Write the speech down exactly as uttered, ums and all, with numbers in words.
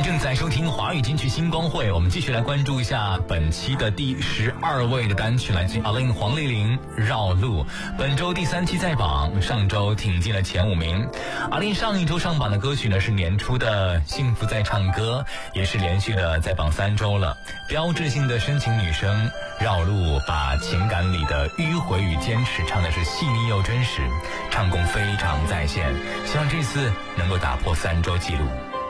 您正在收听华语金曲星光会，我们继续来关注一下本期的第十二位的单曲，来自于阿令黄丽玲《绕路》。本周第三期在榜，上周挺进了前五名。阿令上一周上榜的歌曲呢是年初的《幸福在唱歌》，也是连续的在榜三周了。标志性的深情女声《绕路》，把情感里的迂回与坚持唱的是细腻又真实，唱功非常在线。希望这次能够打破三周纪录。